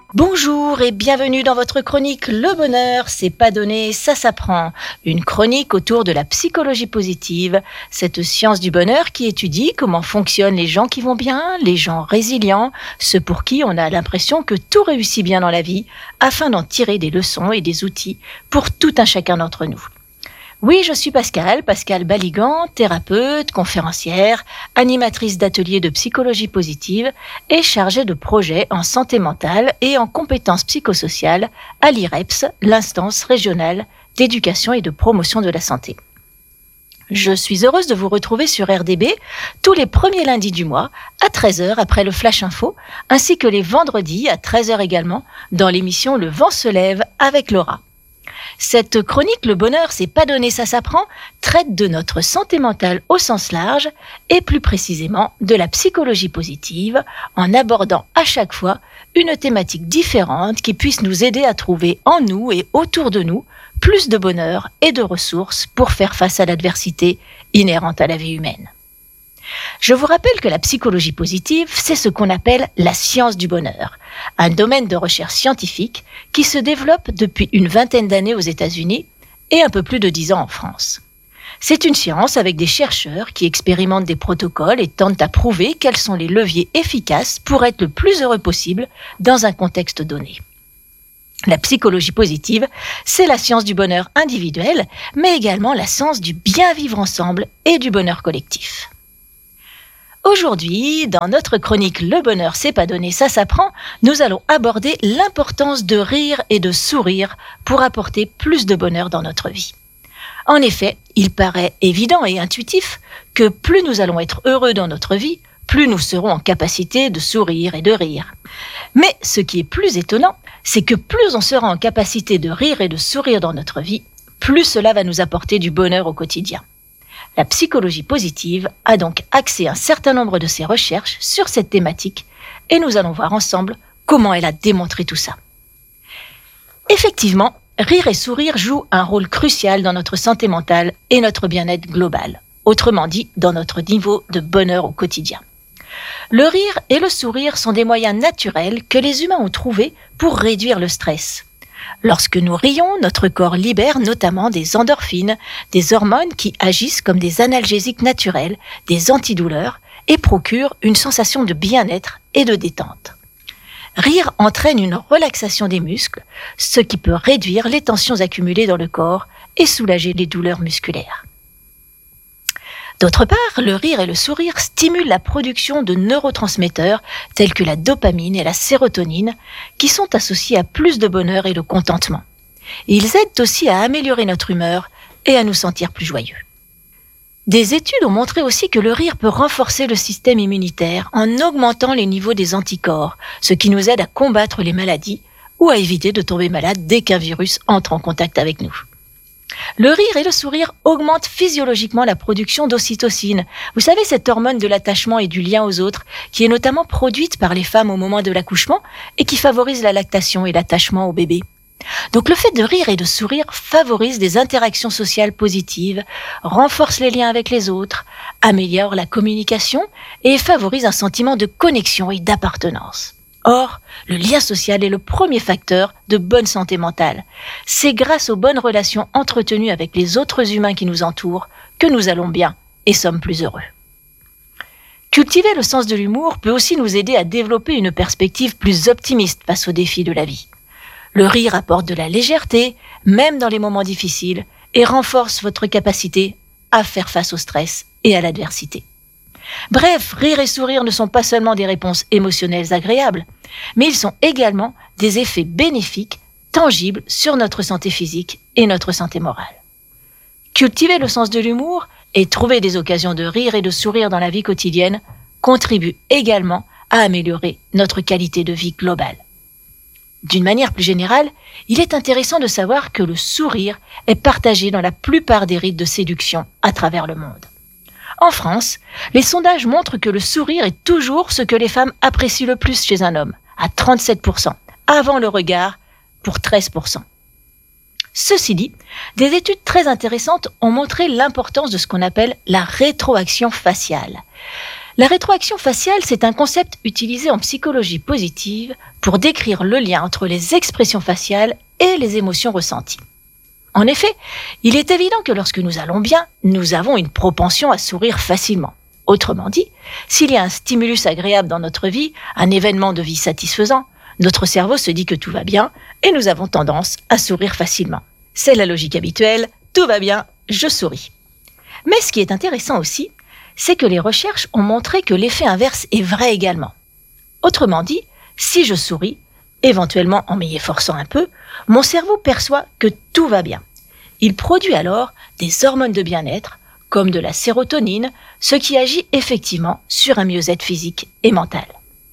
Bonjour et bienvenue dans votre chronique Le bonheur, c'est pas donné, ça s'apprend. Une chronique autour de la psychologie positive, cette science du bonheur qui étudie comment fonctionnent les gens qui vont bien, les gens résilients, ceux pour qui on a l'impression que tout réussit bien dans la vie, afin d'en tirer des leçons et des outils pour tout un chacun d'entre nous. Oui, je suis Pascal Baligan, thérapeute, conférencière, animatrice d'ateliers de psychologie positive et chargée de projets en santé mentale et en compétences psychosociales à l'IREPS, l'instance régionale d'éducation et de promotion de la santé. Je suis heureuse de vous retrouver sur RDB tous les premiers lundis du mois à 13h après le Flash Info, ainsi que les vendredis à 13h également dans l'émission Le vent se lève avec Laura. Cette chronique Le bonheur, c'est pas donné, ça s'apprend, traite de notre santé mentale au sens large et plus précisément de la psychologie positive en abordant à chaque fois une thématique différente qui puisse nous aider à trouver en nous et autour de nous plus de bonheur et de ressources pour faire face à l'adversité inhérente à la vie humaine. Je vous rappelle que la psychologie positive, c'est ce qu'on appelle la science du bonheur, un domaine de recherche scientifique qui se développe depuis une vingtaine d'années aux États-Unis et un peu plus de 10 ans en France. C'est une science avec des chercheurs qui expérimentent des protocoles et tentent à prouver quels sont les leviers efficaces pour être le plus heureux possible dans un contexte donné. La psychologie positive, c'est la science du bonheur individuel, mais également la science du bien vivre ensemble et du bonheur collectif. Aujourd'hui, dans notre chronique Le bonheur, c'est pas donné, ça s'apprend, nous allons aborder l'importance de rire et de sourire pour apporter plus de bonheur dans notre vie. En effet, il paraît évident et intuitif que plus nous allons être heureux dans notre vie, plus nous serons en capacité de sourire et de rire. Mais ce qui est plus étonnant, c'est que plus on sera en capacité de rire et de sourire dans notre vie, plus cela va nous apporter du bonheur au quotidien. La psychologie positive a donc axé un certain nombre de ses recherches sur cette thématique et nous allons voir ensemble comment elle a démontré tout ça. Effectivement, rire et sourire jouent un rôle crucial dans notre santé mentale et notre bien-être global, autrement dit dans notre niveau de bonheur au quotidien. Le rire et le sourire sont des moyens naturels que les humains ont trouvés pour réduire le stress. Lorsque nous rions, notre corps libère notamment des endorphines, des hormones qui agissent comme des analgésiques naturels, des antidouleurs et procurent une sensation de bien-être et de détente. Rire entraîne une relaxation des muscles, ce qui peut réduire les tensions accumulées dans le corps et soulager les douleurs musculaires. D'autre part, le rire et le sourire stimulent la production de neurotransmetteurs tels que la dopamine et la sérotonine qui sont associés à plus de bonheur et de contentement. Ils aident aussi à améliorer notre humeur et à nous sentir plus joyeux. Des études ont montré aussi que le rire peut renforcer le système immunitaire en augmentant les niveaux des anticorps, ce qui nous aide à combattre les maladies ou à éviter de tomber malade dès qu'un virus entre en contact avec nous. Le rire et le sourire augmentent physiologiquement la production d'ocytocine. Vous savez, cette hormone de l'attachement et du lien aux autres, qui est notamment produite par les femmes au moment de l'accouchement et qui favorise la lactation et l'attachement au bébé. Donc le fait de rire et de sourire favorise des interactions sociales positives, renforce les liens avec les autres, améliore la communication et favorise un sentiment de connexion et d'appartenance. Or, le lien social est le premier facteur de bonne santé mentale. C'est grâce aux bonnes relations entretenues avec les autres humains qui nous entourent que nous allons bien et sommes plus heureux. Cultiver le sens de l'humour peut aussi nous aider à développer une perspective plus optimiste face aux défis de la vie. Le rire apporte de la légèreté, même dans les moments difficiles, et renforce votre capacité à faire face au stress et à l'adversité. Bref, rire et sourire ne sont pas seulement des réponses émotionnelles agréables, mais ils sont également des effets bénéfiques, tangibles sur notre santé physique et notre santé morale. Cultiver le sens de l'humour et trouver des occasions de rire et de sourire dans la vie quotidienne contribuent également à améliorer notre qualité de vie globale. D'une manière plus générale, il est intéressant de savoir que le sourire est partagé dans la plupart des rites de séduction à travers le monde. En France, les sondages montrent que le sourire est toujours ce que les femmes apprécient le plus chez un homme, à 37%, avant le regard, pour 13%. Ceci dit, des études très intéressantes ont montré l'importance de ce qu'on appelle la rétroaction faciale. La rétroaction faciale, c'est un concept utilisé en psychologie positive pour décrire le lien entre les expressions faciales et les émotions ressenties. En effet, il est évident que lorsque nous allons bien, nous avons une propension à sourire facilement. Autrement dit, s'il y a un stimulus agréable dans notre vie, un événement de vie satisfaisant, notre cerveau se dit que tout va bien et nous avons tendance à sourire facilement. C'est la logique habituelle, tout va bien, je souris. Mais ce qui est intéressant aussi, c'est que les recherches ont montré que l'effet inverse est vrai également. Autrement dit, si je souris, éventuellement en m'y efforçant un peu, mon cerveau perçoit que tout va bien. Il produit alors des hormones de bien-être, comme de la sérotonine, ce qui agit effectivement sur un mieux-être physique et mental.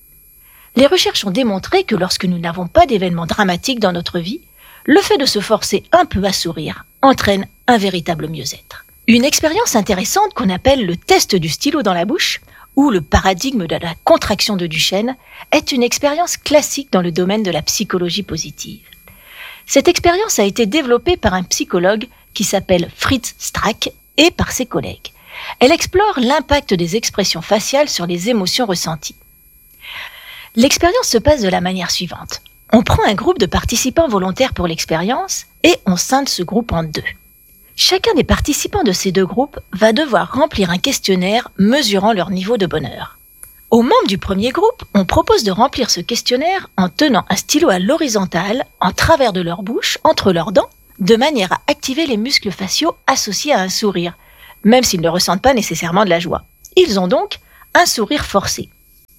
Les recherches ont démontré que lorsque nous n'avons pas d'événements dramatiques dans notre vie, le fait de se forcer un peu à sourire entraîne un véritable mieux-être. Une expérience intéressante qu'on appelle le test du stylo dans la bouche, ou le paradigme de la contraction de Duchenne, est une expérience classique dans le domaine de la psychologie positive. Cette expérience a été développée par un psychologue qui s'appelle Fritz Strack et par ses collègues. Elle explore l'impact des expressions faciales sur les émotions ressenties. L'expérience se passe de la manière suivante. On prend un groupe de participants volontaires pour l'expérience et on scinde ce groupe en deux. Chacun des participants de ces deux groupes va devoir remplir un questionnaire mesurant leur niveau de bonheur. Aux membres du premier groupe, on propose de remplir ce questionnaire en tenant un stylo à l'horizontale, en travers de leur bouche, entre leurs dents, de manière à activer les muscles faciaux associés à un sourire, même s'ils ne ressentent pas nécessairement de la joie. Ils ont donc un sourire forcé.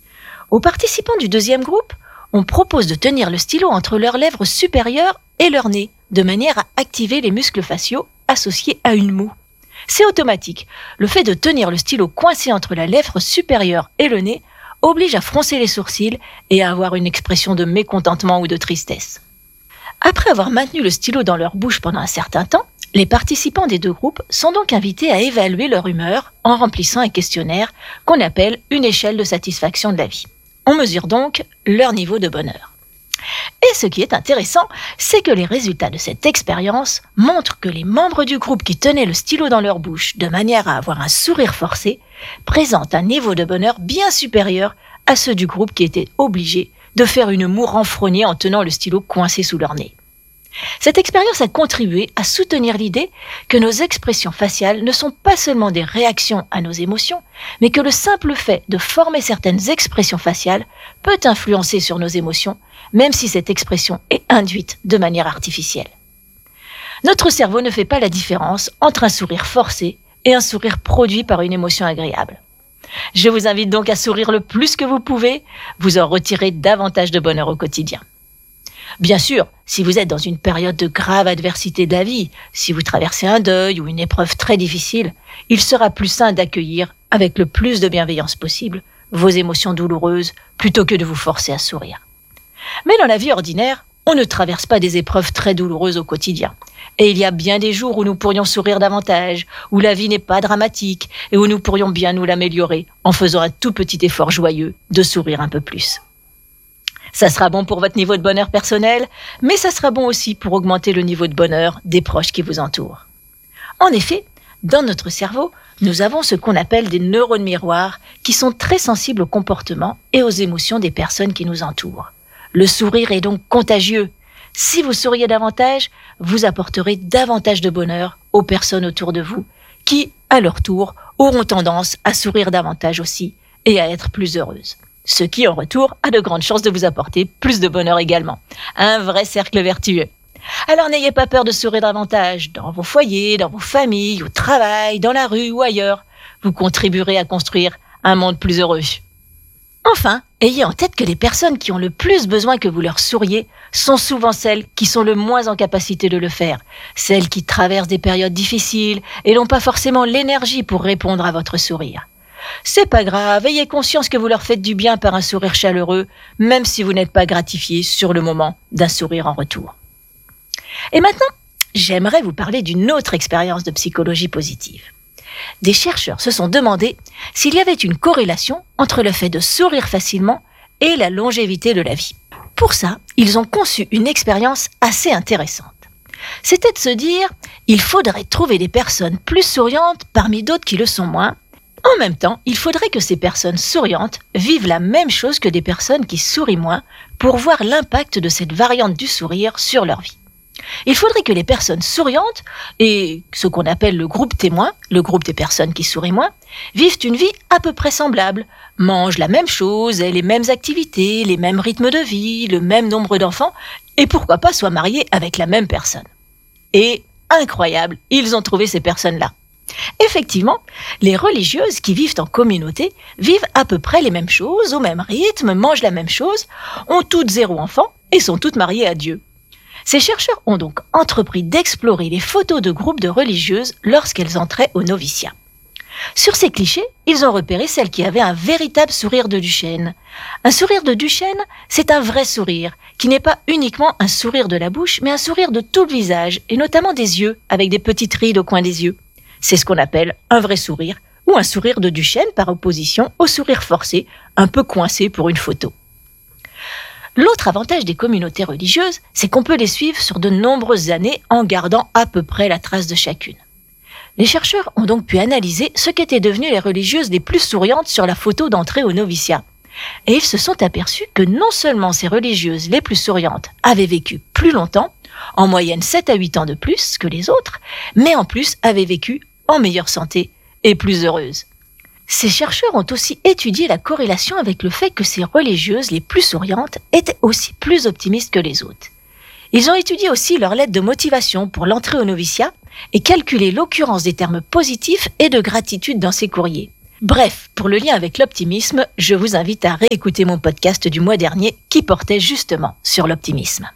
Aux participants du deuxième groupe, on propose de tenir le stylo entre leurs lèvres supérieures et leur nez, de manière à activer les muscles faciaux associés à une moue. C'est automatique. Le fait de tenir le stylo coincé entre la lèvre supérieure et le nez oblige à froncer les sourcils et à avoir une expression de mécontentement ou de tristesse. Après avoir maintenu le stylo dans leur bouche pendant un certain temps, les participants des deux groupes sont donc invités à évaluer leur humeur en remplissant un questionnaire qu'on appelle une échelle de satisfaction de la vie. On mesure donc leur niveau de bonheur. Et ce qui est intéressant, c'est que les résultats de cette expérience montrent que les membres du groupe qui tenaient le stylo dans leur bouche de manière à avoir un sourire forcé présentent un niveau de bonheur bien supérieur à ceux du groupe qui étaient obligés de faire une moue renfrognée en tenant le stylo coincé sous leur nez. Cette expérience a contribué à soutenir l'idée que nos expressions faciales ne sont pas seulement des réactions à nos émotions, mais que le simple fait de former certaines expressions faciales peut influencer sur nos émotions, même si cette expression est induite de manière artificielle. Notre cerveau ne fait pas la différence entre un sourire forcé et un sourire produit par une émotion agréable. Je vous invite donc à sourire le plus que vous pouvez, vous en retirez davantage de bonheur au quotidien. Bien sûr, si vous êtes dans une période de grave adversité de la vie, si vous traversez un deuil ou une épreuve très difficile, il sera plus sain d'accueillir, avec le plus de bienveillance possible, vos émotions douloureuses plutôt que de vous forcer à sourire. Mais dans la vie ordinaire, on ne traverse pas des épreuves très douloureuses au quotidien. Et il y a bien des jours où nous pourrions sourire davantage, où la vie n'est pas dramatique et où nous pourrions bien nous l'améliorer en faisant un tout petit effort joyeux de sourire un peu plus. Ça sera bon pour votre niveau de bonheur personnel, mais ça sera bon aussi pour augmenter le niveau de bonheur des proches qui vous entourent. En effet, dans notre cerveau, nous avons ce qu'on appelle des neurones miroirs qui sont très sensibles au comportement et aux émotions des personnes qui nous entourent. Le sourire est donc contagieux. Si vous souriez davantage, vous apporterez davantage de bonheur aux personnes autour de vous qui, à leur tour, auront tendance à sourire davantage aussi et à être plus heureuses. Ce qui, en retour, a de grandes chances de vous apporter plus de bonheur également. Un vrai cercle vertueux. Alors n'ayez pas peur de sourire davantage dans vos foyers, dans vos familles, au travail, dans la rue ou ailleurs. Vous contribuerez à construire un monde plus heureux. Enfin, ayez en tête que les personnes qui ont le plus besoin que vous leur souriez sont souvent celles qui sont le moins en capacité de le faire. Celles qui traversent des périodes difficiles et n'ont pas forcément l'énergie pour répondre à votre sourire. C'est pas grave, ayez conscience que vous leur faites du bien par un sourire chaleureux, même si vous n'êtes pas gratifié sur le moment d'un sourire en retour. Et maintenant, j'aimerais vous parler d'une autre expérience de psychologie positive. Des chercheurs se sont demandé s'il y avait une corrélation entre le fait de sourire facilement et la longévité de la vie. Pour ça, ils ont conçu une expérience assez intéressante. C'était de se dire, il faudrait trouver des personnes plus souriantes parmi d'autres qui le sont moins, En même temps, il faudrait que ces personnes souriantes vivent la même chose que des personnes qui sourient moins pour voir l'impact de cette variante du sourire sur leur vie. Il faudrait que les personnes souriantes et ce qu'on appelle le groupe témoin, le groupe des personnes qui sourient moins, vivent une vie à peu près semblable, mangent la même chose, aient les mêmes activités, les mêmes rythmes de vie, le même nombre d'enfants et pourquoi pas soient mariés avec la même personne. Et incroyable, ils ont trouvé ces personnes-là. Effectivement, les religieuses qui vivent en communauté vivent à peu près les mêmes choses, au même rythme, mangent la même chose, ont toutes 0 enfants et sont toutes mariées à Dieu. Ces chercheurs ont donc entrepris d'explorer les photos de groupes de religieuses lorsqu'elles entraient au noviciat. Sur ces clichés, ils ont repéré celles qui avaient un véritable sourire de Duchesne. Un sourire de Duchesne, c'est un vrai sourire, qui n'est pas uniquement un sourire de la bouche, mais un sourire de tout le visage, et notamment des yeux, avec des petites rides au coin des yeux. C'est ce qu'on appelle un vrai sourire, ou un sourire de Duchesne par opposition au sourire forcé, un peu coincé pour une photo. L'autre avantage des communautés religieuses, c'est qu'on peut les suivre sur de nombreuses années en gardant à peu près la trace de chacune. Les chercheurs ont donc pu analyser ce qu'étaient devenues les religieuses les plus souriantes sur la photo d'entrée au noviciat. Et ils se sont aperçus que non seulement ces religieuses les plus souriantes avaient vécu plus longtemps, en moyenne 7 à 8 ans de plus que les autres, mais en plus avaient vécu en meilleure santé et plus heureuses. Ces chercheurs ont aussi étudié la corrélation avec le fait que ces religieuses les plus souriantes étaient aussi plus optimistes que les autres. Ils ont étudié aussi leur lettre de motivation pour l'entrée au noviciat et calculé l'occurrence des termes positifs et de gratitude dans ces courriers. Bref, pour le lien avec l'optimisme, je vous invite à réécouter mon podcast du mois dernier qui portait justement sur l'optimisme.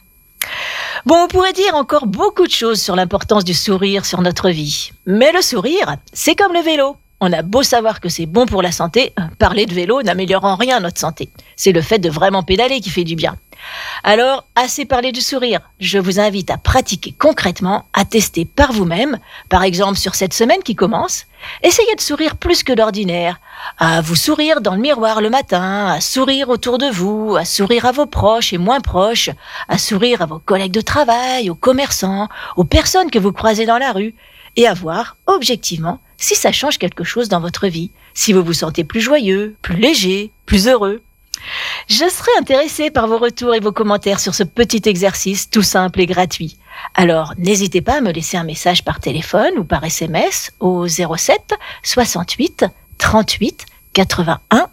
Bon, on pourrait dire encore beaucoup de choses sur l'importance du sourire sur notre vie. Mais le sourire, c'est comme le vélo. On a beau savoir que c'est bon pour la santé, parler de vélo n'améliore en rien notre santé. C'est le fait de vraiment pédaler qui fait du bien. Alors, assez parlé du sourire. Je vous invite à pratiquer concrètement, à tester par vous-même, par exemple sur cette semaine qui commence. Essayez de sourire plus que d'ordinaire, à vous sourire dans le miroir le matin, à sourire autour de vous, à sourire à vos proches et moins proches, à sourire à vos collègues de travail, aux commerçants, aux personnes que vous croisez dans la rue, et à voir, objectivement, si ça change quelque chose dans votre vie, si vous vous sentez plus joyeux, plus léger, plus heureux. Je serai intéressée par vos retours et vos commentaires sur ce petit exercice tout simple et gratuit. Alors, n'hésitez pas à me laisser un message par téléphone ou par SMS au 07 68 38 81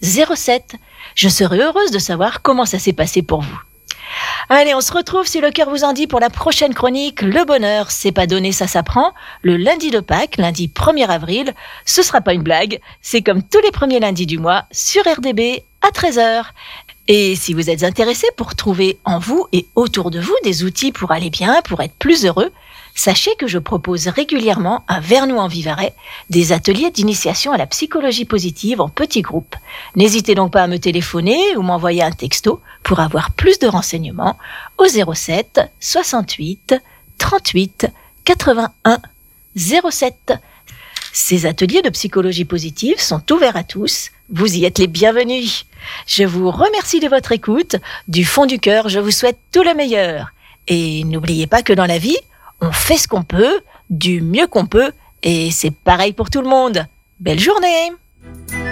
07. Je serai heureuse de savoir comment ça s'est passé pour vous. Allez, on se retrouve si le cœur vous en dit pour la prochaine chronique. Le bonheur, c'est pas donné, ça s'apprend. Le lundi de Pâques, lundi 1er avril. Ce sera pas une blague, c'est comme tous les premiers lundis du mois sur RDB à 13h. Et si vous êtes intéressé pour trouver en vous et autour de vous des outils pour aller bien, pour être plus heureux, sachez que je propose régulièrement à Vernoux-en-Vivarais des ateliers d'initiation à la psychologie positive en petits groupes. N'hésitez donc pas à me téléphoner ou m'envoyer un texto pour avoir plus de renseignements au 07 68 38 81 07. Ces ateliers de psychologie positive sont ouverts à tous. Vous y êtes les bienvenus. Je vous remercie de votre écoute. Du fond du cœur, je vous souhaite tout le meilleur. Et n'oubliez pas que dans la vie, on fait ce qu'on peut, du mieux qu'on peut, et c'est pareil pour tout le monde. Belle journée!